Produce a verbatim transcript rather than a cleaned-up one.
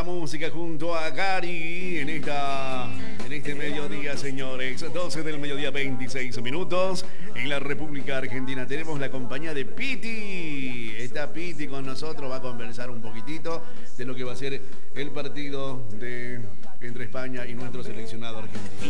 la música junto a Gary en esta en este mediodía, señores. doce del mediodía, veintiséis minutos. En la República Argentina tenemos la compañía de Piti. Está Piti con nosotros, va a conversar un poquitito de lo que va a ser el partido de entre España y nuestro seleccionado argentino.